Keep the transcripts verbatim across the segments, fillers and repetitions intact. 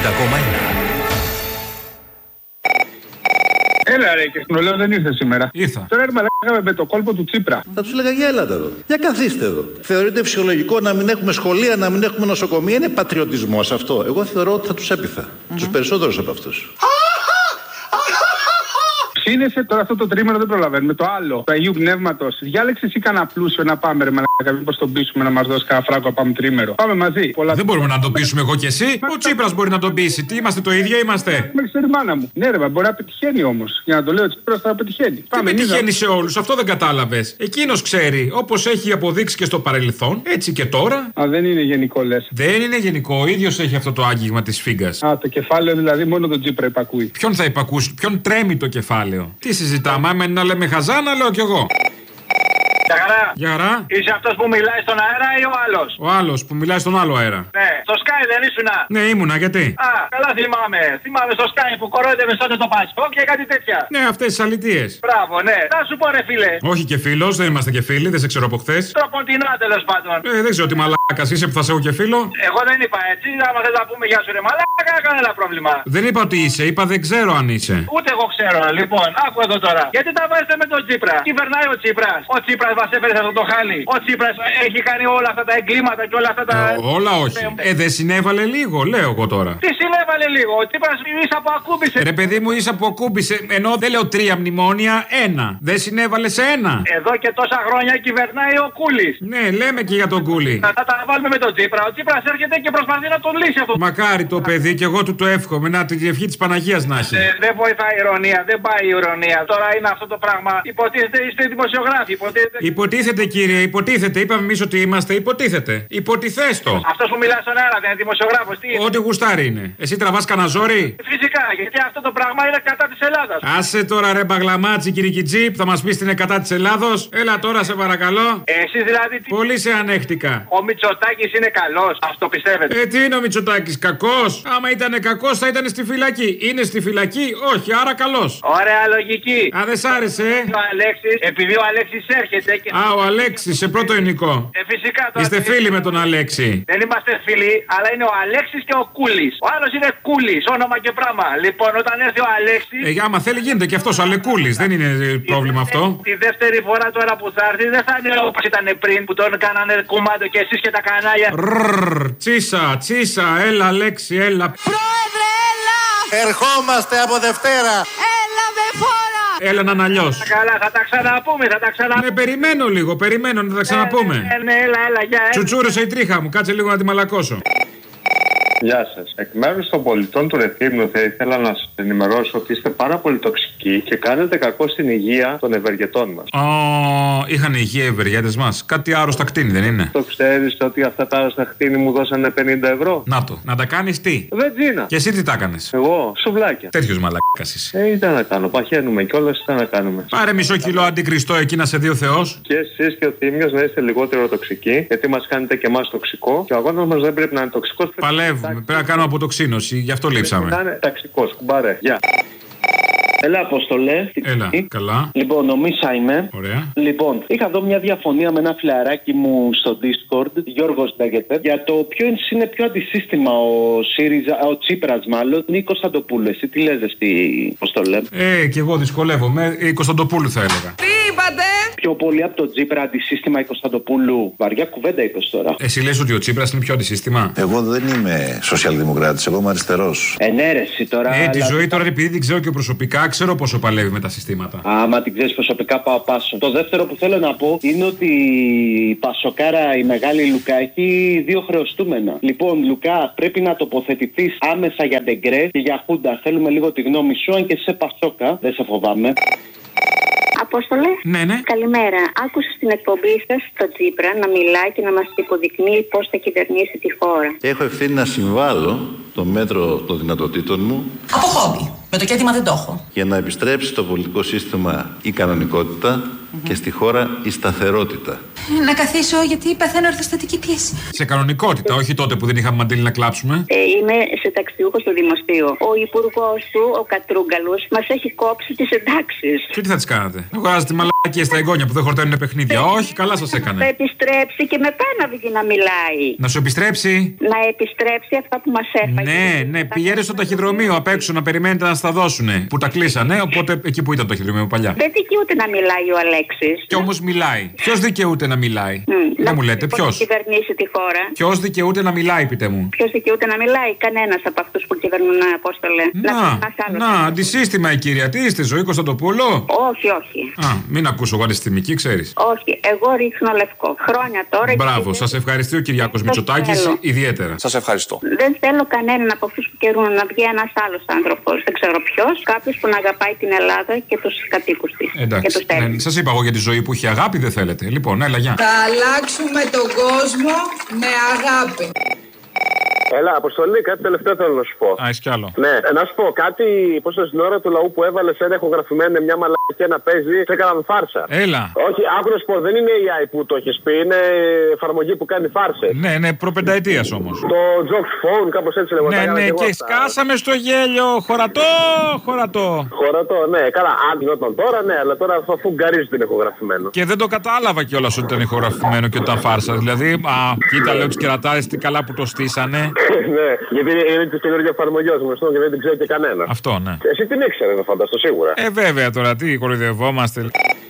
Έλα ρε, και στην Ολέο δεν ήρθε σήμερα. Ήρθα. Τώρα έρμα λέγαμε με το κόλπο του Τσίπρα. Θα τους έλεγα για έλατε εδώ. Για καθίστε εδώ. Θεωρείτε φυσιολογικό να μην έχουμε σχολεία, να μην έχουμε νοσοκομεία? Είναι πατριωτισμός αυτό? Εγώ θεωρώ ότι θα τους έπειθα. Mm-hmm. Τους περισσότερους από αυτούς. Ψήνεσαι τώρα αυτό το τρίμηνο, δεν προλαβαίνουμε. Το άλλο, του Αγίου Πνεύματος. Διάλεξε εσύ κανένα πλούσιο να πάμε, ρε μαλάκα. Μήπως τον πείσουμε να μας δώσει κανένα φράγκο να πάμε τρίμηνο. Πάμε μαζί. Πολλά... Δεν μπορούμε να τον πείσουμε εγώ και εσύ. Ο Τσίπρας μπορεί να τον πείσει. Τι είμαστε το ίδιο, είμαστε. Με ξέρει μάνα μου. Ναι, ρε, μπορεί να πετυχαίνει όμως. Για να το λέω, ο Τσίπρας θα πετυχαίνει. Τι πάμε, πετυχαίνει νίζα... σε όλους, αυτό δεν κατάλαβες. Εκείνος ξέρει. Όπως έχει αποδείξει και στο παρελθόν, έτσι και τώρα. Α, δεν είναι γενικό λες. Δεν είναι γενικό. Ο ίδιος έχει αυτό το άγγιγμα της φίγκας. Α, το κεφάλαιο δηλαδή μόνο τον Τσίπρα υπακούει. Ποιον θα υπακούσει, ποιον τρέμει το κεφάλαιο. Τι συζητάμε, άμα να λέμε χαζά, να λέω κι εγώ. Γεια χαρά. Γεια χαρά. Είσαι αυτός που μιλάει στον αέρα ή ο άλλος? Ο άλλος που μιλάει στον άλλο αέρα. Ναι, στο Sky δεν ήσουνα? Ναι, ήμουνα, γιατί? Α, καλά θυμάμαι. Θυμάμαι στο Sky που κορόιδευες τότε το Πασόκ και κάτι τέτοια. Ναι, αυτές τις αλητίες. Μπράβο, ναι. Θα σου πω ρε φίλε. Όχι και φίλος, δεν είμαστε και φίλοι, δεν σε ξέρω από χθες. Τροποντινά τέλος πάντων. Ε, δεν ξέρω τι μαλάκας είσαι που θα σε έχω και φίλο. Εγώ δεν είπα έτσι. Άμα θες να πούμε γεια σου ρε μαλάκα, κανένα πρόβλημα. Δεν είπα ότι είσαι, είπα δεν ξέρω αν είσαι. Ούτε εγώ ξέρω. Λοιπόν, άκου εδώ τώρα. Γιατί τα βάζετε με τον Τσίπρα? Κυβερνάει ο Τσίπρας. Ο Τσίπρας μας έφερε αυτό το χάλι. Ο Τσίπρας έχει κάνει όλα αυτά τα εγκλήματα και όλα αυτά τα. Ε, όλα όχι. Ε, δεν συνέβαλε λίγο, λέω εγώ τώρα. Τι συνέβαλε λίγο? Ο Τσίπρας ίσα που ακούμπησε. Ρε παιδί μου, ίσα που ακούμπησε. Ενώ δεν λέω τρία μνημόνια, ένα. Δεν συνέβαλε σε ένα. Εδώ και τόσα χρόνια κυβερνάει ο Κούλης. Ναι, λέμε και για τον Κούλη. Να τα, τα βάλουμε με τον Τσίπρα. Ο Τσίπρας έρχεται και προσπαθεί να τον λύσει αυτό. Μακάρι το παιδί και εγώ του το εύχομαι. Να την ευχή της Παναγίας να έχει. Ε, δεν βοηθάει η ηρωνία, δεν πάει η ηρωνία. Τώρα είναι αυτό το πράγμα. Υποτίθεται είστε δημοσιογράφοι. Υποτίθεται, υποτίθεται κύριε, υποτίθεται. Είπαμε εμείς ότι είμαστε, υποτίθεται. Υποτιθέστο. Αυτός που μιλά στον αέρα δεν είναι δημοσιογράφος, τι είναι? Ό,τι γουστάρι είναι. Εσύ τραβάς κανένα ζόρι? Φυσικά, γιατί αυτό το πράγμα είναι κατά της Ελλάδας. Άσε τώρα ρε μπαγλαμάτσι κυρικιτζί, θα μας πεις την είναι κατά της Ελλάδος. Έλα τώρα σε παρακαλώ. Εσείς δηλαδή τι... Πολύ σε ανέχτηκα. Ο Μητσοτάκης είναι καλός, αυτό πιστεύετε? Ε, τι είναι ο Μητσοτάκης, κακός? Άμα ήταν κακός θα ήταν στη φυλακή. Είναι στη φυλακή, όχι, άρα καλός. Ωραία λογική. Α, δεν σ' άρεσε, ε? Ο Αλέξης, επειδή ο Αλέξης έρχεται και... Α, ο Αλέξης, σε πρώτο ενικό. Ε, φυσικά τώρα. Είστε φίλοι με τον Αλέξη? Δεν είμαστε φίλοι, αλλά είναι ο Αλέξης και ο Κούλης. Ο άλλος είναι Κούλης, όνομα και πράγμα. Λοιπόν, όταν έρθει ο Αλέξης. Ε, άμα θέλει γίνεται και αυτός Αλεκούλης, δεν είναι πρόβλημα αυτό. Τη δεύτερη φορά τώρα που θα έρθει δεν θα είναι όπως ήταν πριν που τον κάνανε κουμάντο και εσείς και τα κανάλια. Ρρρρ, τσίσα, τσίσα, έλα Αλέξη, έλα. Πρόεδρε, έλα! Ερχόμαστε από Δευτέρα. Έλα με φόρα! Έλα να είναι αλλιώς. Καλά, θα τα ξαναπούμε, θα τα ξαναπούμε. Ναι, περιμένω λίγο, περιμένω να τα ξαναπούμε. Ναι, ναι, ναι, έλα, έλα, για, έλα. Τσουτσούρεσε η τρίχα μου, κάτσε λίγο να τη μαλακώσω. Γεια σας. Εκ μέρους των πολιτών του Ρεθύμνου θα ήθελα να σας ενημερώσω ότι είστε πάρα πολύ τοξικοί και κάνετε κακό στην υγεία των ευεργετών μας. Ω, είχαν υγεία οι ευεργέτες μας. Κάτι άρρωστα κτίνη δεν είναι? Το ξέρεις ότι αυτά τα άρρωστα κτίνη μου δώσανε πενήντα ευρώ. Να το. Να τα κάνεις τι? Βενζίνα. Και εσύ τι τα έκανες? Εγώ, σουβλάκια. Τέτοιος μαλακάς είσαι. Ε, ήταν να κάνω. Παχαίνουμε κιόλας, ήταν να κάνουμε. Πάρε μισό κιλό αντικριστό εκεί να σε δει ο Θεός. Και εσείς και ο Θήμιος να είστε λιγότερο τοξικοί, γιατί μας κάνετε και εμάς τοξικό. Και ο αγώνας μας δεν πρέπει να είναι τοξικός. Παλεύουμε. Πρέπει να κάνουμε αποτοξίνωση, γι' αυτό λείψαμε. Να είναι ταξικός, κουμπάρε. Γεια. Έλα, Αποστολέ. Έλα, καλά. Λοιπόν, ο Μίσα είμαι. Ωραία. Λοιπόν, είχα εδώ μια διαφωνία με ένα φιλαράκι μου στο Discord, Γιώργος λέγεται, για το ποιο είναι πιο αντισύστημα ο ΣΥΡΙΖΑ, ο Τσίπρας μάλλον, ή Κωνσταντοπούλου. Εσύ τι λες, εσύ, Αποστολέ? Ε, και εγώ δυσκολεύομαι. Η Κωνσταντοπούλου θα έλεγα. Τι είπατε? Πιο πολύ από τον Τσίπρα αντισύστημα η Κωνσταντοπούλου. Βαριά κουβέντα είπες τώρα. Εσύ λες ότι ο Τσίπρας είναι πιο αντισύστημα? Εγώ δεν είμαι σοσιαλδημοκράτης, εγώ είμαι αριστερός. Ενέρεση τώρα. Ε, τη αλλά... ζωή τώρα επειδή την ξέρω και προσωπικά, ξέρω πόσο παλεύει με τα συστήματα. Άμα την ξέρεις προσωπικά, πάω πάσο. Το δεύτερο που θέλω να πω είναι ότι η Πασοκάρα, η μεγάλη Λουκά, έχει δύο χρεωστούμενα. Λοιπόν, Λουκά, πρέπει να τοποθετηθείς άμεσα για Ντεγκρέ και για Χούντα. Θέλουμε λίγο τη γνώμη σου, αν και σε Πασόκα. Δεν σε φοβάμαι. Απόστολε. Ναι, ναι. Καλημέρα. Άκουσα στην εκπομπή σας τον Τσίπρα να μιλάει και να μας υποδεικνύει πώς θα κυβερνήσει τη χώρα. Έχω ευθύνη να συμβάλλω το μέτρο των δυνατοτήτων μου. Από χόμπι. Με το κέντημα δεν το έχω. Για να επιστρέψει στο πολιτικό σύστημα η κανονικότητα mm-hmm. και στη χώρα η σταθερότητα. Να καθίσω γιατί παθαίνω ορθοστατική πίεση. Σε κανονικότητα, όχι τότε που δεν είχαμε μαντήλι να κλάψουμε. Ε, είμαι σε ταξιούχο στο δημοστείο. Ο υπουργός του, ο Κατρούγκαλος, μας έχει κόψει τις εντάξεις. Και τι θα τις κάνατε? Βγάζετε μαλακίες στα εγγόνια που δεν χορταίνουν παιχνίδια. Όχι, καλά σας έκανε. Θα επιστρέψει και μετά να βγει να μιλάει. Να σου επιστρέψει. Να επιστρέψει αυτά που μας έφαγε. Ναι, ναι, πηγαίνει στο ταχυδρομείο απ' έξω να περιμένετε να στα δώσουνε. Που τα κλείσανε, οπότε εκεί που ήταν το ταχυδρομείο παλιά. Δεν δικαιούται να μιλάει ο Αλέξης. Κι όμως μιλάει. Ποιος δικαιούται να μιλάει? Mm, δεν μου λέτε, ποιος? Κυβερνήσει τη χώρα. Ποιος δικαιούται να μιλάει, πείτε μου? Ποιος δικαιούται να μιλάει? Κανένας από αυτούς που κυβερνούν, Απόστολε. Να, να, να αντισύστημα η κυρία. Τι είστε, Ζωή Κωνσταντοπούλου? Όχι, όχι. Α, μην ακούσω εγώ αντισυστημική, ξέρεις. Όχι, εγώ ρίχνω λευκό. Χρόνια τώρα. Μπράβο, σας ευχαριστεί ο Κυριάκος Μητσοτάκης ιδιαίτερα. Σας ευχαριστώ. Δεν θέλω κανέναν από αυτούς που καιρούν να βγει ένας άλλος άνθρωπος. Δεν ξέρω ποιος. Κάποιος που να αγαπάει την Ελλάδα και τους κατοίκους της. Εντάξει. Ναι, σας είπα εγώ για τη Ζωή που έχει αγάπη, δεν θέλετε. Λοιπόν, έλα, γεια. Θα αλλάξουμε τον κόσμο με αγάπη. Έλα, Αποστολή, κάτι τελευταίο θέλω να σου πω. Α, έχει κι άλλο. Ναι, να σου πω κάτι. Πώ στην ώρα του λαού που έβαλε ένα ηχογραφημένο μια μαλακία να παίζει, σε έκαναν φάρσα. Έλα. Όχι, άκου να σου πω, δεν είναι η έι άι που το έχει πει, είναι εφαρμογή που κάνει φάρσες. Ναι, ναι, προπενταετία όμως. Το Jokes Phone, κάπως έτσι λέγονταν. Ναι, ναι, και, και σκάσαμε στο γέλιο. Χωρατό, χωρατό. Χωρατό, ναι, καλά. Αν γινόταν τώρα, ναι, αλλά τώρα αφού γκαρίζει την ηχογραφημένο. Και δεν το κατάλαβα κιόλας ότι ήταν ηχογραφημένο και όταν φάρσα. Δηλαδή, α, κοίτα, λέω τους κερατάρες τι καλά που το στήσανε. Ναι, γιατί είναι τη καινούργια εφαρμογή γνωστό και δεν την ξέρει και κανένα. Αυτό, ναι. Εσύ την ήξερε, θα φανταστώ σίγουρα. Ε, βέβαια τώρα, τι κοροϊδευόμαστε.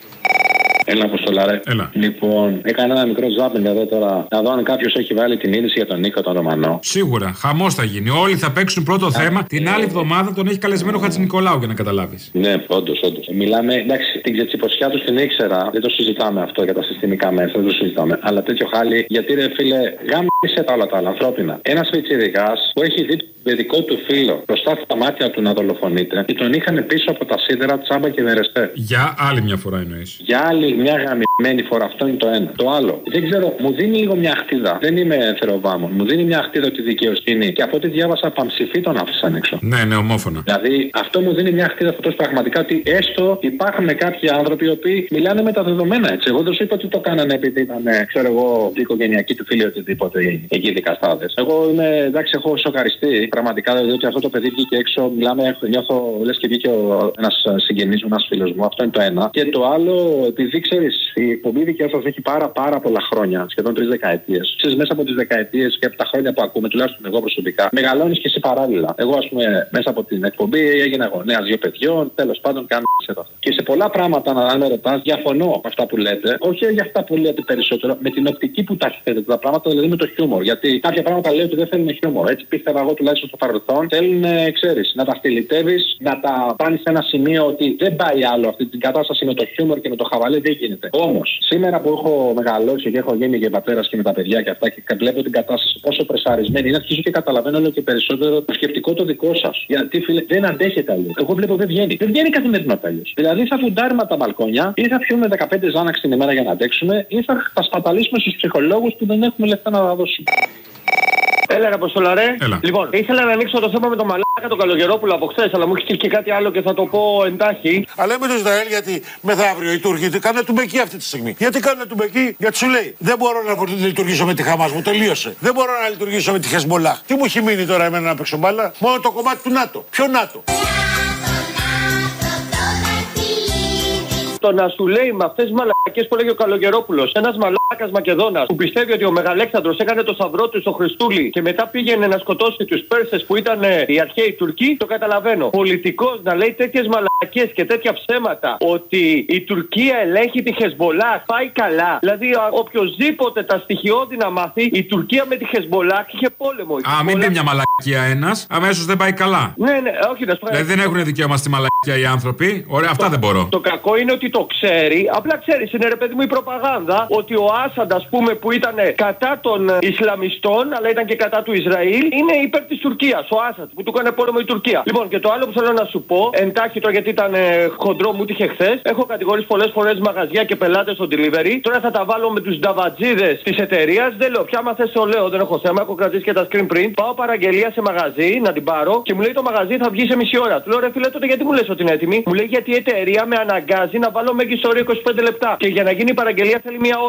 Έλα, Αποστολάρε. Έλα. Λοιπόν, έκανα ένα μικρό ζάπινγκ εδώ τώρα. Να δω αν κάποιο έχει βάλει την είδηση για τον Νίκο τον Ρωμανό. Σίγουρα. Χαμός θα γίνει. Όλοι θα παίξουν πρώτο Α, θέμα. Την άλλη εβδομάδα τον έχει καλεσμένο ο Χατζηνικολάου για να καταλάβεις. Ναι, όντως, όντως. Μιλάμε, εντάξει, την ξετσιποσιά του την ήξερα. Δεν το συζητάμε αυτό για τα συστημικά μέσα. Δεν το συζητάμε. Αλλά τέτοιο χάλι, γιατί ρε φίλε, γάμισε τα όλα τα άλλα ανθρώπινα. Ένα πιτσιρικάς που έχει δει το παιδικό του φίλο μπροστά στα μάτια του να δολοφονείται και τον είχαν πίσω από τα σίδερα τσάμπα και μερεστέ. Για άλλη μια φορά εννοείς. Για άλλη μια γαμημένη φορά. Αυτό είναι το ένα. Το άλλο, δεν ξέρω, μου δίνει λίγο μια αχτίδα. Δεν είμαι θεροβάμων. Μου δίνει μια αχτίδα ότι η δικαιοσύνη και από ό,τι διάβασα παμψηφί τον άφησαν έξω. Ναι, ναι, ομόφωνα. Δηλαδή αυτό μου δίνει μια αχτίδα αυτό πραγματικά ότι έστω υπάρχουν κάποιοι άνθρωποι οι οποίοι μιλάνε με τα δεδομένα έτσι. Εγώ δεν σου είπα ότι το κάνανε επειδή ήταν, ξέρω εγώ, η οικογενειακή του φίλη οτιδήποτε εκεί δικαστάδες. Εγώ είμαι, εντάξει, έχω σοκαριστεί πραγματικά διότι αυτό το παιδί βγήκε έξω. Μιλάμε, νιώθω λες και βγήκε ένα συγγενής μου, ένα φίλο μου. Αυτό είναι το ένα. Και το άλλο, επειδή ξέρει, η εκπομπή δικιά σα έχει πάρα, πάρα πολλά χρόνια, σχεδόν τρεις δεκαετίες. Ξέρεις, μέσα από τις δεκαετίες και από τα χρόνια που ακούμε, τουλάχιστον εγώ προσωπικά, μεγαλώνεις και εσύ παράλληλα. Εγώ, ας πούμε, μέσα από την εκπομπή έγινα γονέας δύο παιδιών, τέλος πάντων, κάνω αυτό. Και σε πολλά πράγματα, αν με ρωτάς, διαφωνώ με αυτά που λέτε. Όχι για αυτά που λέτε περισσότερο, με την οπτική που τα έχετε τα πράγματα, δηλαδή με το χιούμορ. Γιατί κάποια πράγματα λέω ότι δεν θέλουν χιούμορ. Έτσι πίστευα εγώ τουλάχιστον στο παρελθόν. Θέλουν, ξέρεις, να τα στυλιτεύεις, να τα πάνεις σε ένα σημείο ότι δεν πάει άλλο αυτή την κατάσταση με το χιούμορ και με το χαβαλέ, δεν γίνεται. Όμως, σήμερα που έχω μεγαλώσει και έχω γίνει και πατέρας και με τα παιδιά και αυτά και βλέπω την κατάσταση πόσο πρεσαρισμένη είναι, αρχίζω και καταλαβαίνω όλο και περισσότερο το σκεπτικό το δικό σας. Γιατί, φίλε, δεν αντέχετε αλλιώς. Εγώ βλέπω δεν βγαίνει. Δεν βγαίνει καθημερινότητα αλλιώς. Δηλαδή θα φουντάρουμε τα μπαλκόνια ή θα πιούμε δεκαπέντε ζάναξ την ημέρα για να αντέξουμε ή θα τα σπαταλήσουμε στους ψυχολόγους που δεν έχουμε λεφτά να τα δώσουμε. Έλα, ρε Αποστολαρέ. Έλα. Λοιπόν, ήθελα να ανοίξω το θέμα με τον μαλάκα τον Καλογερόπουλο από χθες, αλλά μου έχει και κάτι άλλο και θα το πω εντάχει. Αλλά με το Ισραήλ, γιατί μεθαύριο οι Τούρκοι κάνουν τουμπεκί αυτή τη στιγμή. Γιατί κάνουν τουμπεκί, γιατί σου λέει δεν μπορώ να λειτουργήσω με τη Χαμάς, μου τελείωσε. Δεν μπορώ να λειτουργήσω με τη Χεσμολάχ. Τι μου έχει μείνει τώρα εμένα να παίξω μπάλα? Μόνο το κομμάτι του ΝΑΤΟ. Ποιο ΝΑΤΟ? Το να σου λέει με αυτές τις μαλακές που λέγει ο Καλογερόπουλος, ένας μαλάκας Μακεδόνας που πιστεύει ότι ο Μεγαλέξανδρος έκανε το σταυρό του στο Χριστούλη και μετά πήγαινε να σκοτώσει τους Πέρσες που ήταν οι αρχαίοι Τουρκοί, το καταλαβαίνω. Πολιτικός να λέει τέτοιες μαλακές και τέτοια ψέματα ότι η Τουρκία ελέγχει τη Χεσμολάχ, πάει καλά. Δηλαδή, οποιοδήποτε τα στοιχειώδη να μάθει, η Τουρκία με τη Χεσμολάχ είχε πόλεμο. Α, μην πει μια μαλακία ένας, αμέσως δεν πάει καλά. Ναι, ναι, όχι, να σου δηλαδή, δεν έχουν δικαίωμα στη μαλακία οι άνθρωποι. Ωραία, αυτά δεν μπορώ. Το κακό είναι ότι το ξέρει, απλά ξέρει, είναι ρε παιδί μου η προπαγάνδα ότι ο Άσαντ, ας πούμε, που ήταν κατά των Ισλαμιστών, αλλά ήταν και κατά του Ισραήλ, είναι υπέρ της Τουρκίας. Ο Άσαντ που του έκανε πόλεμο η Τουρκία. Λοιπόν, και το άλλο που θέλω να σου πω, εντάχει τώρα γιατί ήταν ε, χοντρό, μου τύχε χθες, έχω κατηγορήσει πολλές φορές μαγαζιά και πελάτες στο delivery. Τώρα θα τα βάλω με τους νταβατζίδες της εταιρείας. Δεν λέω, πια μα θες το λέω, δεν έχω θέμα, έχω κρατήσει και τα screen print. Πάω παραγγελία σε μαγαζί να την πάρω και μου λέει το μαγαζί θα βγει σε μισή ώρα. Του λέω ρε φίλε, τότε γιατί μου λες ότι είναι έτοιμη? Μου λέει γιατί η εταιρεία με αναγκάζει να βάλω μέγιστο όριο είκοσι πέντε λεπτά. Και για να γίνει η παραγγελία θέλει μία ώρα. Οπότε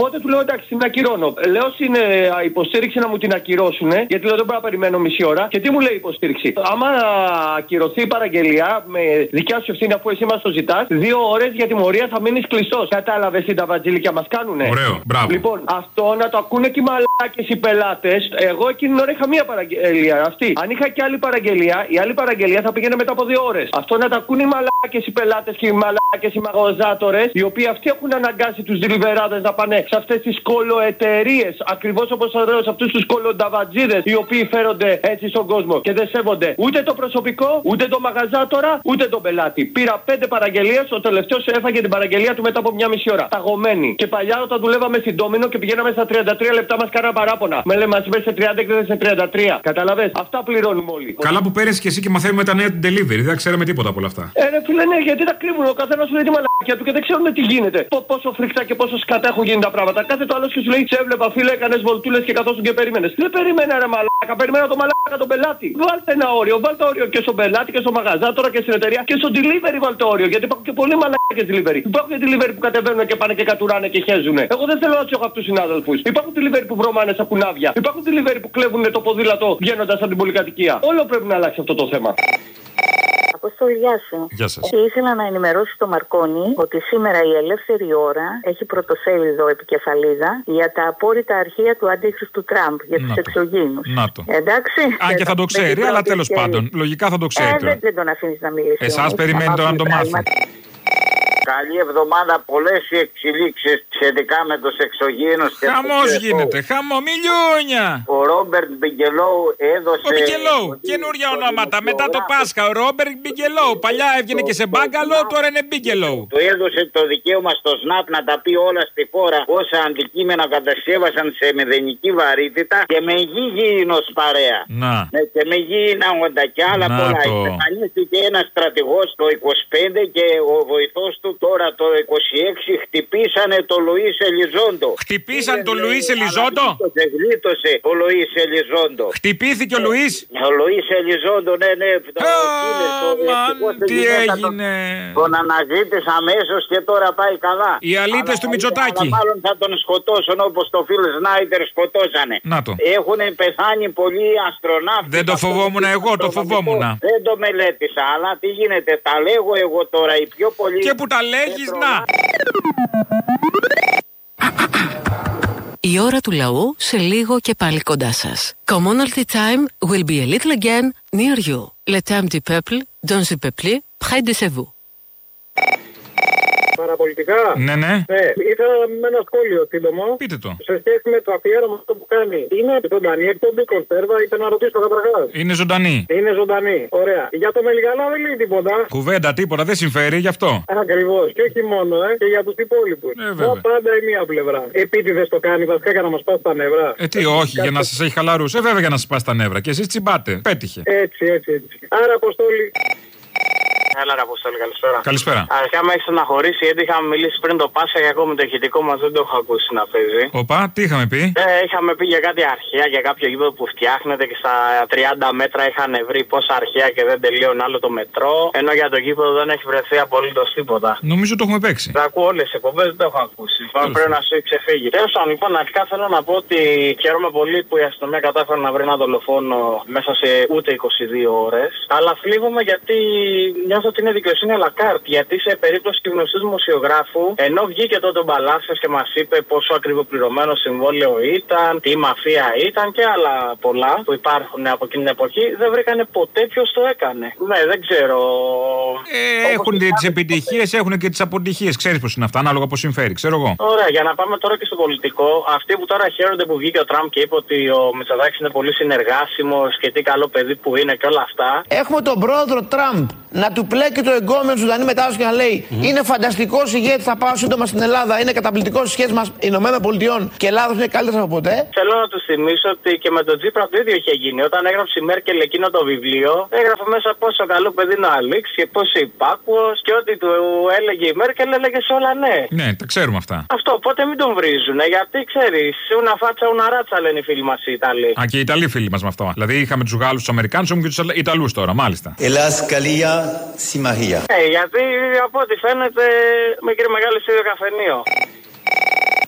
Οπότε του λέω εντάξει, την ακυρώνω. Λέω στην υποστήριξη να μου την ακυρώσουν, γιατί λέω δεν μπορώ να περιμένω μισή ώρα. Και τι μου λέει η υποστήριξη? Άμα ακυρωθεί η παραγγελία με δικιά σου ευθύνη, αφού εσύ μας το ζητάς, δύο ώρες για τιμωρία θα μείνεις κλειστός. Κατάλαβες τι τα βατζίλικια μας κάνουνε? Ωραίο, μπράβο. Λοιπόν, αυτό να το ακούνε και οι μαλάκες οι πελάτες. Εγώ εκείνη την ώρα είχα μία παραγγελία. Αυτή. Αν είχα και άλλη παραγγελία, η άλλη παραγγελία θα πήγαινε μετά από δύο ώρες. Αυτό να το ακούνε οι μαλάκες οι πελάτες και οι μαλάκες οι μαγαζάτορες, οι οποίοι αυτοί έχουν αναγκάσει τους δηλιβεράδες να πάνε σε αυτές τις κολοεταιρείες. Ακριβώς όπως θα λέω σε αυτούς τους κολονταβατζίδες, οι οποίοι φέρονται έτσι στον κόσμο και δεν σέβονται ούτε το προσωπικό, ούτε το μαγαζάτορα, ούτε τον πελάτη. Πήρα πέντε παραγγελίες, ο τελευταίος έφαγε την παραγγελία του μετά από μια μισή ώρα. Ταγωμένη. Και παλιά όταν δουλεύαμε στην Ντόμινο και πηγαίναμε στα τριάντα τρία λεπτά μας κάνα παράπονα. Με λέμε μας είπε σε τριάντα και δεν σε τριάντα τρία. Καταλαβες? Αυτά πληρώνουμε όλοι. Καλά που παίρνεις και εσύ και μαθαίνουμε τα νέα του delivery. Δεν ξέραμε τίποτα από όλα αυτά. Ε, ρε φίλε, ναι, γιατί τα κρύβουν. Ο καθένας σου λέει τη μαλακιά του και δεν ξέρουν τι γίνεται. Π- πόσο φρικτά και πόσο σκατά έχουν γίνει τα πράγματα. Κάθε το άλλο και σου λέει σε έβλεπα φίλε, έκανες βολτούλες και καθόσουν και περίμενες. Δεν περίμενα ρε μαλάκα, περίμενα το μαλάκα τον πελάτη. Βάλτε ένα όριο, βάλτε όριο και στον πελάτη και στο μαγαζάτορα και στην εταιρεία και στο delivery βάλτε όριο. Γιατί υπάρχουν και πολλοί μαλάκες delivery. Υπάρχουν και delivery που κατεβαίνουν και πάνε και κατουράνε και χέζουνε. Εγώ δεν θέλω να του έχω αυτούς τους συνάδελφους. Υπάρχουν delivery που βρωμάνε σαν κουνάβια. Υπάρχουν delivery που κλέβουν το ποδήλατο βγαίνοντας από την πολυκατοικία. Όλο πρέπει να αλλάξει αυτό το θέμα. Αποστόλη, γεια σου. Γεια σας. Ήθελα να ενημερώσω το Μαρκόνι ότι σήμερα η Ελεύθερη Ώρα έχει πρωτοσέλιδο επικεφαλίδα για τα απόρριτα αρχεία του αντίχριστου Τραμπ για τους εξωγήινους. Να το. Εντάξει. Αν και θα το ξέρει, αλλά τέλος πάντων. Λογικά θα το ξέρει. Ε, δεν, δεν τον αφήνεις να μιλήσει. Εσάς περιμένει τώρα να το μάθει. Καλή εβδομάδα, πολλές οι εξελίξεις σχετικά με τους εξωγήινους. Χαμός γίνεται, χαμό, μιλιούνια. Ο Ρόμπερτ Μπιγκελόου έδωσε. Ο Μπιγκελόου, καινούρια ονόματα. Μετά το Πάσχα, ο Ρόμπερτ Μπιγκελόου. Παλιά έβγαινε και σε μπάγκαλο, τώρα είναι Μπιγκελόου. Του έδωσε το δικαίωμα στο ΣΝΑΠ να τα πει όλα στη χώρα όσα αντικείμενα κατασκεύασαν σε μηδενική βαρύτητα και με γηγίνος παρέα. Να. Και με γήινα όντα και άλλα να πολλά. Το... Εμφανίστηκε ένας στρατηγός το είκοσι πέντε και ο βοηθός του τώρα το είκοσι έξι χτυπήσανε το Λουίς Ελιζόντο. Χτυπήσαν τον Λουίς Ελιζόντο. Γλίτωσε ο Λουίς Ελιζόντο. Χτυπήθηκε ο Λουίς. Ο Λουίς Ελιζόντο, ναι, ναι. Αμάν, τι έγινε. Τον αναζήτησα αμέσως και τώρα πάει καλά. Οι αλήτες του Μητσοτάκη. Μάλλον θα τον σκοτώσουν όπως το Φιλ Σνάιντερ σκοτώσανε. Να το. Έχουν πεθάνει πολλοί αστροναύτες. Δεν το φοβόμουν εγώ, το φοβόμουν. Δεν το μελέτησα, αλλά τι γίνεται. Τα λέγω εγώ τώρα οι πιο πολλοί. Και που τα λέγεις, να. Η ώρα του λαού σε λίγο και πάλι κοντά σας. Commonalty time will be a little again near you. Le temps du peuple, dans le peuple, près de vous. Παραπολιτικά. Ναι, ναι. Ναι, ήθελα με ένα σχόλιο σύντομο. Πείτε το. Σε σχέση με το αφιέρωμα αυτό που κάνει. Είναι ζωντανή εκπομπή κονσέρβα, ήθελα να ρωτήσω καταρχάς. Είναι ζωντανή. Είναι ζωντανή. Ωραία. Για το Μελιγαλά δεν λέει τίποτα. Κουβέντα, τίποτα, δεν συμφέρει γι' αυτό. Ακριβώς. Και όχι μόνο, ε, και για τους υπόλοιπους. Ε, βέβαια. Πάντα η μία πλευρά. Επίτηδες το κάνει βασικά για να μας πάσει τα νεύρα. Ε, τι, όχι, για να σας έχει χαλαρούς. Ε, βέβαια για να σας πάσει τα νεύρα. Και εσείς τσιμπάτε. Πέτυχε. Έτσι, έτσι, έτσι. Άρα, Αποστόλη. Έλα, ρε Αποστόλη, καλησπέρα. Καλησπέρα. Αρχικά με έχει στεναχωρήσει γιατί είχαμε μιλήσει πριν το Πάσχα και ακόμη το ηχητικό μας δεν το έχω ακούσει να παίζει. Οπα, τι είχαμε πει. Ε, είχαμε πει για κάτι αρχαία, για κάποιο γήπεδο που φτιάχνεται και στα τριάντα μέτρα είχαν βρει πόσα αρχαία και δεν τελείωνε άλλο το μετρό. Ενώ για το γήπεδο δεν έχει βρεθεί απολύτως τίποτα. Νομίζω το έχουμε παίξει. Τα ακούω όλες τις εκπομπές, δεν το έχω ακούσει. Λοιπόν, πρέπει να σου έχει ξεφύγει. Τέλος πάντων, λοιπόν, αρχικά θέλω να πω ότι χαίρομαι πολύ που η αστυνομία κατάφερε να βρει ένα δολοφόνο μέσα σε ούτε είκοσι δύο ώρες. Αλλά θλίβομαι γιατί νιώθω ότι είναι δικαιοσύνη αλακάρτ. Γιατί σε περίπτωση του γνωστού δημοσιογράφου, ενώ βγήκε τότε ο Μπαλάσιος και μας είπε πόσο ακριβοπληρωμένο συμβόλαιο ήταν, τι μαφία ήταν και άλλα πολλά που υπάρχουν από εκείνη την εποχή, δεν βρήκανε ποτέ ποιος το έκανε. Ναι, δεν ξέρω. Ε, έχουν τις ήταν... επιτυχίες, έχουν και τις αποτυχίες. Ξέρεις πώς είναι αυτά, ανάλογα πώς συμφέρει, ξέρω εγώ. Ωραία, για να πάμε τώρα και στο πολιτικό. Αυτοί που τώρα χαίρονται που βγήκε ο Τραμπ και είπε ότι ο Μητσοτάκης είναι πολύ συνεργάσιμος και τι καλό παιδί που είναι και όλα αυτά. Έχουμε τον πρόεδρο Τραμπ να του πλέκει το εγκόμενο Σουδανή μετάδοση και να λέει mm-hmm. είναι φανταστικός ηγέτης, θα πάω σύντομα στην Ελλάδα, είναι καταπληκτικός στις σχέσεις μας Ηνωμένων Πολιτειών και Ελλάδος είναι καλύτερος από ποτέ. Θέλω να του θυμίσω ότι και με τον Τζίπρα το ίδιο είχε γίνει. Όταν έγραψε η Μέρκελ εκείνο το βιβλίο, έγραφε μέσα πόσο καλό παιδί είναι ο Αλίξ και πόσο υπάκουος και ό,τι του έλεγε η Μέρκελ έλεγε σε όλα ναι. Ναι, τα ξέρουμε αυτά. Αυτό, οπότε μην τον βρίζουν. Γιατί ξέρεις, una φάτσα, una ράτσα λένε οι φίλοι μας οι Ιταλοί. Α, και οι Ιταλοί φίλοι μας με αυτό. Δηλαδή είχαμε τους Γάλλους, τους Αμερικάνους, έχουμε και τους Ιταλούς τώρα, μάλιστα. Ελάσκαλία συμμαχία. Ε, γιατί από ό,τι φαίνεται με κύριε Μεγάλη σε ίδιο καφενείο.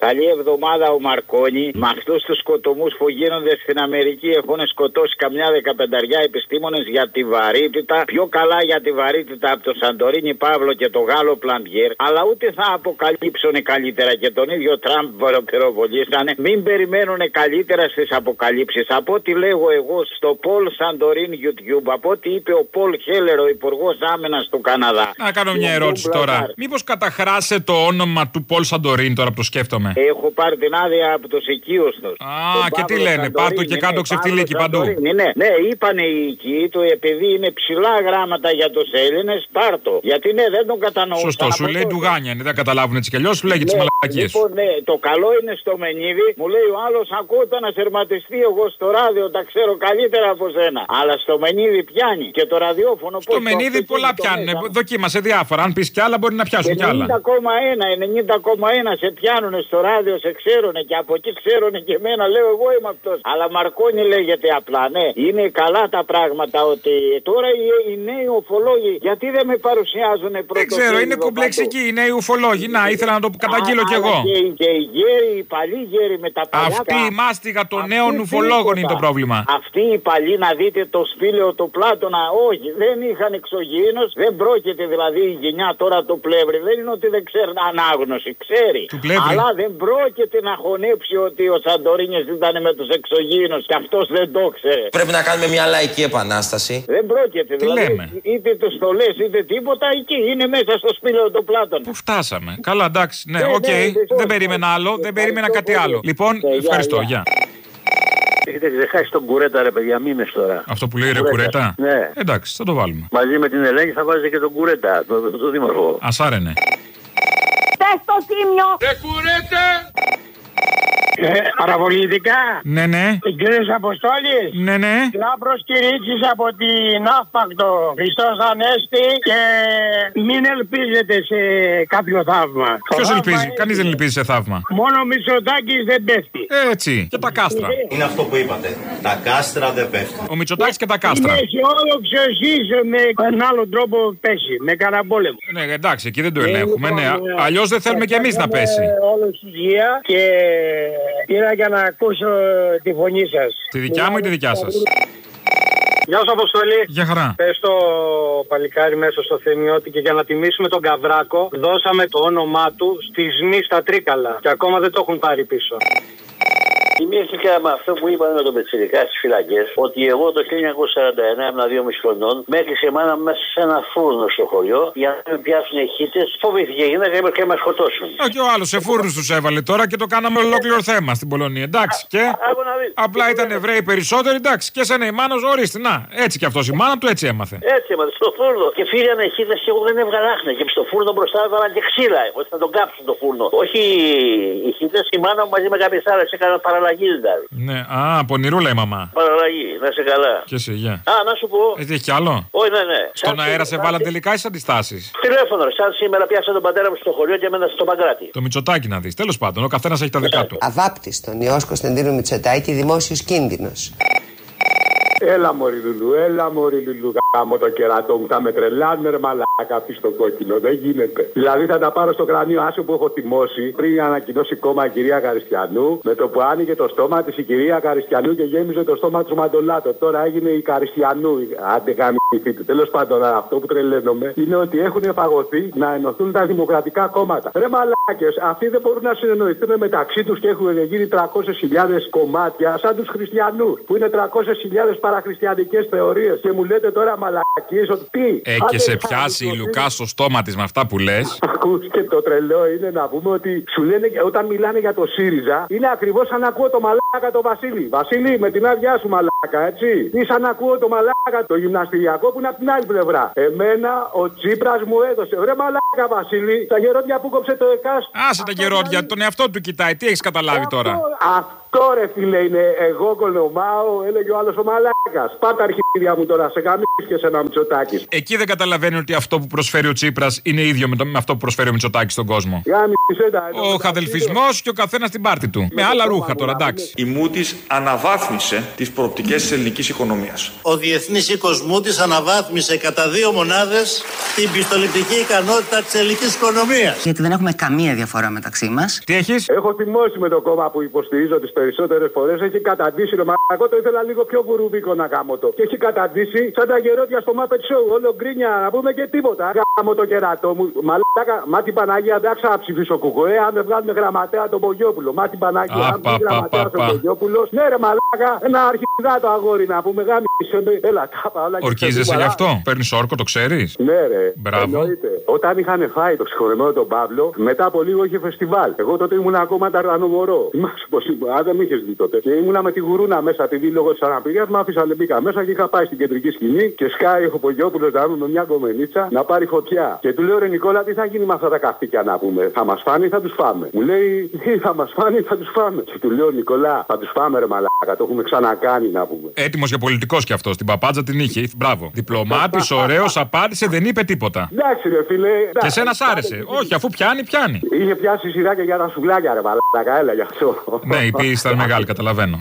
Καλή εβδομάδα ο Μαρκόνι. Με αυτούς τους σκοτωμούς που γίνονται στην Αμερική έχουν σκοτώσει καμιά δεκαπενταριά επιστήμονες για τη βαρύτητα. Πιο καλά για τη βαρύτητα από το Σαντορίνι Παύλο και το Γάλλο Πλαντιέρ. Αλλά ούτε θα αποκαλύψουν καλύτερα και τον ίδιο Τραμπ πυροβολήσανε. Μην περιμένουν καλύτερα στις αποκαλύψεις. Από ό,τι λέγω εγώ στο Πολ Σαντορίν YouTube, από ό,τι είπε ο Πολ Χέλερ, ο Υπουργός Άμυνας του Καναδά. Να κάνω μια ερώτηση τώρα. Μήπως καταχράσε το όνομα του Πολ Σαντορίν τώρα που το σκέφτομαι? Έχω πάρει την άδεια από τους οικείους τους. Α, και τι λένε, πάρ' το και κάτω ξεφτιλίκι παντού. Ναι, ναι, είπανε οι οικοί του, επειδή είναι ψηλά γράμματα για τους Έλληνες, πάρ' το. Γιατί ναι, δεν τον κατανοούν. Σωστό, σου λέει ντουγάνια, δεν καταλάβουν έτσι κι αλλιώς, σου λέγει τις μαλακίες. Λοιπόν, ναι, το καλό είναι στο Μενίδη, μου λέει ο άλλος, ακούω το ανασερματιστή, εγώ στο ράδιο τα ξέρω καλύτερα από σένα. Αλλά στο Μενίδη πιάνει και το ραδιόφωνο. Στο Μενίδη πολλά πιάνουν. Δοκίμασε διάφορα. Αν πει κι άλλα, μπορεί να πιάσουν κι άλλα. ενενήντα κόμμα ένα, ενενήντα κόμμα ένα σε πιάνουν στο ράδιο, σε ξέρουν και από εκεί ξέρουν και εμένα. Λέω εγώ είμαι αυτός. Αλλά Μαρκόνι λέγεται απλά, ναι. Είναι καλά τα πράγματα ότι τώρα οι, οι νέοι ουφολόγοι γιατί δεν με παρουσιάζουν πρώτο. Δεν ξέρω, είναι κομπλεξικοί οι νέοι ουφολόγοι. Να, ήθελα να το καταγγείλω κι εγώ. Και, και οι γέροι, οι παλιοί γέροι με τα παλιά. Αυτή η μάστιγα των νέων ουφολόγων είναι το πρόβλημα. Αυτοί οι παλιοί, να δείτε το σπήλαιο του Πλάτωνα, όχι, δεν είχαν εξωγήινος, δεν πρόκειται δηλαδή η γενιά τώρα του Πλεύρη. Δεν είναι ότι δεν ξέρει ανάγνωση, ξέρει. Αλλά δεν πρόκειται να χωνέψει ότι ο Σαντορίνης ήταν με τους εξωγήινους και αυτός δεν το ξέρει. Πρέπει να κάνουμε μια λαϊκή επανάσταση. Δεν πρόκειται, τι δηλαδή. Λέμε. Είτε τους το λες είτε τίποτα, εκεί είναι μέσα στο σπήλαιο του Πλάτωνα. Πού φτάσαμε. Καλά, εντάξει, ναι, οκ. Okay. Δεν περίμενα άλλο, δεν περίμενα κάτι άλλο. Λοιπόν, ευχαριστώ, γεια. Έχετε ξεχάσει τον Κουρέτα, ρε παιδιά, μήνες τώρα. Αυτό που λέει ρε Κουρέτα. Ναι. Εντάξει, θα το βάλουμε. Μαζί με την Ελένη θα βάζετε και τον Κουρέτα, τον το, το δήμαρχο. Ασάρενε. Πες το Τίμιο. Ρε Κουρέτα! Ε, παραπολιτικά. Ναι, ναι. Κύριος Αποστόλης. Ναι, ναι. Λάμπρος κηρύξεις από την Αύπακτο. Χριστός Ανέστη και μην ελπίζετε σε κάποιο θαύμα. Ποιος ελπίζει, είναι... κανείς δεν ελπίζει σε θαύμα. Μόνο ο Μητσοτάκης δεν πέφτει. Έτσι, και τα κάστρα. Είναι αυτό που είπατε. Τα κάστρα δεν πέφτουν. Ο Μητσοτάκης και τα κάστρα. Είναι αισιόδοξος είσαι με έναν άλλο τρόπο πέσει. Με κανένα πόλεμο. Ναι, εντάξει, εκεί δεν το ελέγχουμε. Ναι. Αλλιώς δεν θέλουμε κι εμείς να πέσει. Όλος υγεία και. Πήρα για να ακούσω τη φωνή σας. Τη δικιά μου ή τη δικιά σας? Γεια σου Αποστολή. Γεια χαρά. Πες το παλικάρι μέσα στο Θεμιώτη και για να τιμήσουμε τον Καβράκο δώσαμε το όνομά του στη Σμή στα Τρίκαλα και ακόμα δεν το έχουν πάρει πίσω. Θυμήθηκα με αυτό που είπαν με τον Πετσιρικά στις φυλακές ότι εγώ το χίλια εννιακόσια σαράντα εννέα ήμουν δύο μισή χρονών, με έκλεισε η μάνα μου μέσα σε ένα φούρνο στο χωριό για να με πιάσουν οι χίτες. Φοβήθηκε η γυναίκα και με σκοτώσουν. Α, και ο άλλος σε φούρνους τους έβαλε τώρα και το κάναμε ολόκληρο θέμα στην Πολωνία. Εντάξει, και. Απλά ήταν Εβραίοι περισσότεροι, εντάξει. Και σαν η μάνα, ορίστε. Να, έτσι κι αυτός η μάνα του έτσι έμαθε. Έτσι έμαθε στο φούρνο. Και φύγανε οι χίτες και εγώ δεν έβγαλα άχνα. Και στο φούρνο μπροστά έβαλαν και ξύλα. Ότι θα τον κάψουν το φούρνο. Όχι οι χίτες, η μάνα μου μαζί με κάποιες άλλες έκαναν παραλλαγή. Ναι, α, πονηρούλα η μαμά. Παραλλαγή, να σε καλά. Και εσύ, γεια. Α, να σου πω. Έτσι έχει κι άλλο. Όχι, ναι, ναι. Στον σαν αέρα σε βάλαν τελικά οι αντιστάσεις. Τηλέφωνο, σαν σήμερα πιάσα τον πατέρα μου στο χωριό και έμενα στο Παγκράτη. Το Μητσοτάκι να δεις. Τέλος πάντων, ο καθένας έχει τα δικά του. Αβάπτιστον Υιός Κωνσταντίνου Μητσοτάκη, δημόσιος κίνδυνος. Έλα μωρή Λουλού, έλα μωρή Λουλού, γάμο το κερατό μου, θα με τρελάνε ρε μαλάκα πει στο κόκκινο, δεν γίνεται. Δηλαδή θα τα πάρω στο κρανίο άσο που έχω τιμώσει πριν ανακοινώσει κόμμα η κυρία Καριστιανού, με το που άνοιγε το στόμα της η κυρία Καριστιανού και γέμιζε το στόμα του Μαντολάτο. Τώρα έγινε η Καριστιανού, άντε γαμηθείτε. Τέλος πάντων, αυτό που τρελαίνομαι είναι ότι έχουν φαγωθεί να ενωθούν τα δημοκρατικά κόμματα. Ρε μαλάκες, αυτοί δεν μπορούν να συνεννοηθούν μεταξύ τους και έχουν γίνει τριακόσιες χιλιάδες κομμάτια σαν τους χριστιανούς που είναι τριακόσιες χιλιάδες παραχριστιανικές θεωρίες και μου λέτε τώρα μαλακίες ότι τι. Ε, και σε πιάσει η Λουκά στο στόμα της με αυτά που λες. Ακούς, και το τρελό είναι να πούμε ότι σου λένε όταν μιλάνε για το ΣΥΡΙΖΑ είναι ακριβώς σαν να ακούω το μαλάκα το Βασίλη. Βασίλη, με την άδειά σου μαλάκα, έτσι. Ή σαν να ακούω το μαλάκα το γυμναστηριακό που είναι από την άλλη πλευρά. Εμένα ο Τσίπρας μου έδωσε. Βρε μαλάκα Βασίλη, τα γερόντια που κόψε το ΕΚΑΣ. Άσε τα γερόντια, τον εαυτό του κοιτάει. Τι έχεις καταλάβει τώρα. Αυτό, Αυτό ρε φίλε είναι εγώ κολομάω, έλεγε ο άλλος ο μαλάκας. Πάτα αρχίδια μου τώρα, σε καμίσχες ένα Μητσοτάκης. Εκεί δεν καταλαβαίνει ότι αυτό που προσφέρει ο Τσίπρας είναι ίδιο με, το, με αυτό που προσφέρει ο Μητσοτάκης στον κόσμο. Ο χαδελφισμός και ο καθένας στην πάρτη του. Με άλλα ρούχα τώρα, εντάξει. Η Moody's αναβάθμισε τις προοπτικές της ελληνικής οικονομίας. Ο Διεθνής Οίκος Moody's αναβάθμισε κατά δύο μονάδες την πιστοληπτική ικανότητα της ελληνικής οικονομίας. Γιατί δεν έχουμε καμία διαφορά μεταξύ μας. Τι έχεις? Έχω θυμώσει με το κόμμα που υποστηρίζω τις περισσότερες φορές. Έχει καταντήσει ρε μαλακό, το ήθελα λίγο πιο βουρουβίκο να κάνω το. Και έχει καταντήσει σαν τα γερόντια στο Muppet Show. Όλο γκρίνια να πούμε και τίποτα. Γάμο το κεράτο μου. Μαλάκα, μα την Παναγία δεν θα ψηφίσω κουκουέ. Αν δεν βγάλουμε γραμματέα τον Πογιόπουλο. Μα την Παναγία, αν δεν γραμματέα τον Πογιόπουλο. Ναι, ρε μαλάκα, ένα αρχιδά το αγόρι να πούμε γάμισε. Έλα, κάπα όλα. Ορκίζεσαι γι' αυτό? Παίρνει όρκο, το ξέρεις? Ναι, ρε. Μπράβο. Εννοείται. Όταν είχαν φάει το συγχωρεμένο τον Παύλο, μετά από λίγο είχε φεστιβάλ. Εγώ τότε ήμουν ακόμα ταρανομορό. Θυμάσαι πως ήμουν. Α, δεν με είχε δει τότε. Και ήμουνα με τη γουρούνα μέσα, επειδή λόγω τη αναπηρία μου άφησα λεμπίκα μέσα και είχα πάει στην κεντρική σκηνή και σκάει ο Πογιόπουλο να με μια κομμενίτσα να πάρει φωτιά. Και του λέω ρε Νικόλα, τι θα γίνει με αυτά τα καυτίκια να πούμε? Θα μα φάνε ή θα του φάμε? Μου λέει, τι θα μα φάνε ή θα του φάμε? Και του λέω Νικόλα, θα του φάμε ρε μαλάκα, το έχουμε ξανακάνει να πούμε. Έτοιμος για πολιτικός κι αυτός. Την παπάτζα την είχε. Μπράβο. Διπλωμάτης, ωραίος, απάντησε, δεν είπε τίποτα. Εντάξει, ρε φίλε. Και σένα σ' άρεσε? Όχι, αφού πιάνει, πιάνει. Είχε πιάσει σειρά και για τα σουβλάκια, ρε μαλάκα, έλα γι' αυτό. Ναι, η πίεση ήταν μεγάλη, καταλαβαίνω.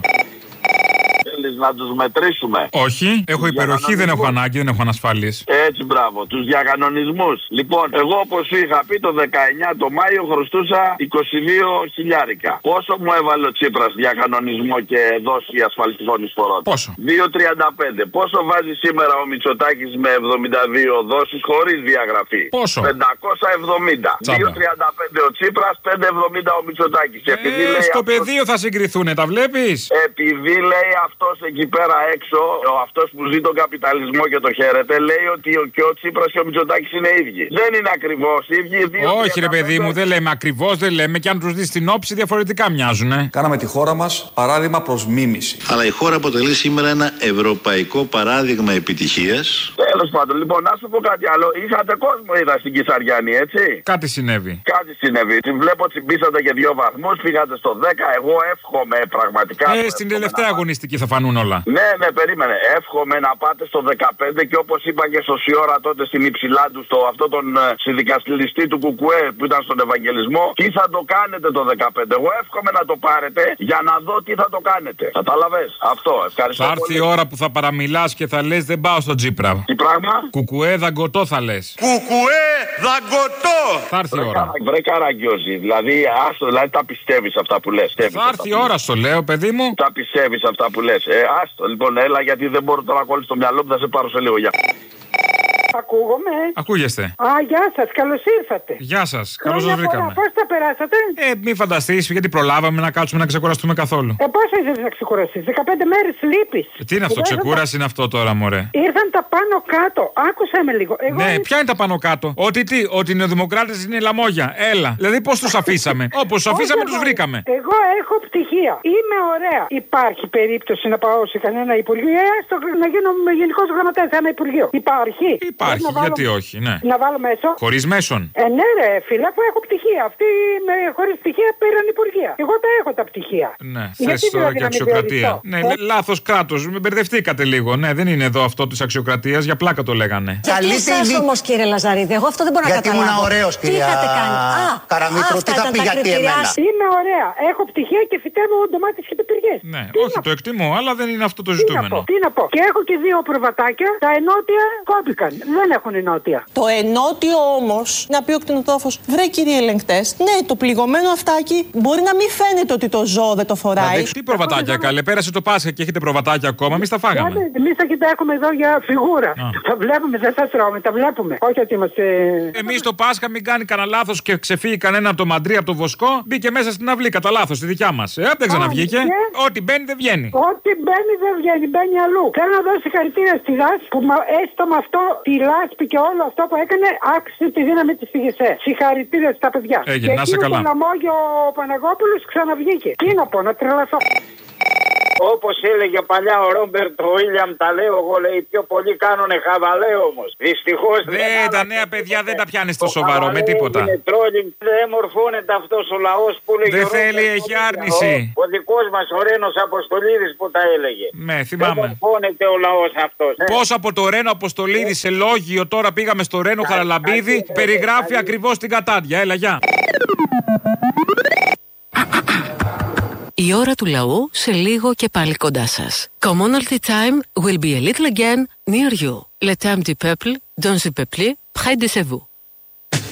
Να τους μετρήσουμε. Όχι, έχω υπεροχή, δεν έχω ανάγκη, δεν έχω ανασφάλειες. Έτσι, μπράβο, τους διακανονισμούς. Λοιπόν, εγώ όπως σου είχα πει το δεκαεννιά το Μάιο χρωστούσα είκοσι δύο χιλιάρικα. Πόσο μου έβαλε ο Τσίπρας διακανονισμό και δόση ασφαλιστικών εισφορών? Πόσο? δύο τριάντα πέντε. Πόσο βάζει σήμερα ο Μητσοτάκης με εβδομήντα δύο δόσεις χωρίς διαγραφή? Πόσο? πεντακόσια εβδομήντα. δύο τριάντα πέντε ο Τσίπρας, πεντακόσια εβδομήντα ο Μητσοτάκης. Ε, στο αυτός... πεδίο θα συγκριθούν, τα βλέπεις? Επειδή λέει αυτός εκεί πέρα έξω, αυτός που ζει τον καπιταλισμό και το χαίρεται, λέει ότι ο, και ο Τσίπρας και ο Μητσοτάκης είναι ίδιοι. Δεν είναι ακριβώς ίδιοι. Όχι, ρε παιδί μου, δεν λέμε ακριβώς, δεν λέμε. Και αν τους δεις στην όψη, διαφορετικά μοιάζουνε. Κάναμε τη χώρα μας παράδειγμα προς μίμηση. Αλλά η χώρα αποτελεί σήμερα ένα ευρωπαϊκό παράδειγμα επιτυχίας. Τέλος πάντων, λοιπόν, να σου πω κάτι άλλο. Είχατε κόσμο, είδα στην Κισαριάννη, έτσι. Κάτι συνέβη. Κάτι συνέβη. Βλέπω τσιμπήσατε και δύο βαθμούς, πήγατε στο δέκα. Εγώ εύχομαι πραγματικά. Ε, στην τελευταία αγωνιστική θα φανούν όλα. Ναι, ναι, περίμενε. Εύχομαι να πάτε στο δεκαπέντε και όπως είπα και στο Σιώρα τότε στην υψηλά του, στο αυτό τον uh, συνδικαστηλιστή του Κουκουέ που ήταν στον Ευαγγελισμό, τι θα το κάνετε το δεκαπέντε. Εγώ εύχομαι να το πάρετε για να δω τι θα το κάνετε. Κατάλαβες? Αυτό. Ευχαριστώ. Θα έρθει η ώρα που θα παραμιλάς και θα λες δεν πάω στον Τσίπρα. Τι πράγμα? Κουκουέ δαγκωτό θα λες. Κουκουέ δαγκωτό! Θα έρθει η ώρα. Βρε καραγκιόζη. Δηλαδή, άστο, δηλαδή τα πιστεύεις αυτά που λες. Θα έρθει η ώρα, στο λέω, παιδί μου. Τα πιστεύεις αυτά που λες. Ε, άστο, λοιπόν, έλα γιατί δεν μπορώ τώρα να κόλλει στο μυαλό μου, θα σε πάρω σε λίγο. Γεια. Ακούγομαι. Ακούγεστε. Α, γεια σας, καλώς ήρθατε. Γεια σας, καλώς σας βρήκαμε. Πώς τα περάσατε? Ε, μην φανταστείς, γιατί προλάβαμε να κάτσουμε να ξεκουραστούμε καθόλου. Ε, πώς ήθελες να ξεκουραστείς? δεκαπέντε μέρες λείπεις. Ε, τι είναι αυτό, ξεκούραση είναι αυτό τώρα, μωρέ? Ήρθαν τα πάνω κάτω. Άκουσα με λίγο. Εγώ ναι, ήρθα... ποια είναι τα πάνω κάτω? Ότι τι, ότι οι νεοδημοκράτες είναι λαμόγια. Έλα. Δηλαδή, πώς τους αφήσαμε? Όπως τους αφήσαμε, τους βρήκαμε. Εγώ έχω πτυχία. Είμαι ωραία. Υπάρχει περίπτωση να πάω σε κανένα υπουργείο? Ε, έστω να γίνω γενικός γραμματέας σε ένα υπουργείο. Υπάρχει. Υπάρχει, γιατί όχι, ναι. Να βάλω μέσο. Χωρίς μέσον. Ε, ναι, ρε, φίλα, που έχω πτυχία. Αυτοί με χωρίς πτυχία πήραν υπουργεία. Εγώ τα έχω τα πτυχία. Ναι, θες τώρα και αξιοκρατία. Ναι, ε? λάθος κράτος. Με μπερδευτήκατε λίγο. Ναι, δεν είναι εδώ αυτό της αξιοκρατίας. Για πλάκα το λέγανε. Γιατί εσάς όμως, κύριε Λαζαρίδη, εγώ αυτό δεν μπορώ να καταλάβω. Γιατί ήμουν ωραίος, κυρία Καραμήτρου, τι θα πει γιατί εμένα? Είμαι ωραία. Έχω πτυχία και φυτεύω ντομάτες και πεπυριές. Ναι, όχι, το εκτιμώ, αλλά δεν είναι αυτό το ζητούμενο. Τι να πω. Και έχω και δύο προβατάκια. Τα ενότια κόπηκαν. Δεν έχουν ενότια. Το ενότιο όμως, να πει ο κτηνοτρόφος, βρε κύριε ελεγκτές, ναι, το πληγωμένο αυτάκι μπορεί να μην φαίνεται ότι το ζώο δεν το φοράει. Τι προβατάκια, καλέ, πέρασε το Πάσχα και έχετε προβατάκια ακόμα, εμείς τα φάγαμε. Εμείς τα κοιτάξουμε εδώ για φιγούρα. Α. Τα βλέπουμε, δεν τα τρώμε, τα βλέπουμε. Όχι ότι είμαστε. Εμείς το Πάσχα, μην κάνει κανένα λάθος και ξεφύγει κανένα από το μαντρί, από το βοσκό, μπήκε μέσα στην αυλή κατά λάθος, στη δικιά μας. Ε, δεν ξαναβγήκε. Και... Ό,τι μπαίνει δεν βγαίνει. Ό,τι μπαίνει δεν βγαίνει, μπαίνει αλλού. Θέλω να δώσω συγχαρητήρια στη ΔΑΣ που έστω με αυτό τη λάσπη και όλο αυτό που έκανε άξιζε τη δύναμη της ΦΓΕΣΕ. Συγχαρητήρια στα παιδιά. Έγινε, να σε καλά. Και ο Παναγόπουλος ξαναβγήκε. Τι να πω, να τρελαθώ. Όπως έλεγε παλιά ο Ρόμπερτ Βίλιαμ, τα λέω εγώ, λέει, πιο πολλοί κάνουνε χαβαλέ όμως. Δυστυχώς δεν. Ναι, τα νέα παιδιά δεν τα πιάνει στο σοβαρό με τίποτα. Είναι τρόλινγκ, δεν μορφώνεται αυτός ο λαός που λέγει. Δεν θέλει, έχει άρνηση. Ο, ο δικός μας ο Ρένος Αποστολίδης που τα έλεγε. Ναι, θυμάμαι. Δεν μορφώνεται ο λαός αυτός. Ε. Πώς από το Ρένο Αποστολίδη σε λόγιο, τώρα πήγαμε στο Ρένο Χαραλαμπίδη, περιγράφει ακριβώς την κατάντια. Έλα, γεια. Η ώρα του λαού σε λίγο και πάλι κοντά σας. Commonalty time will be a little again near you. Le temps du peuple, dans le peuple, près de vous.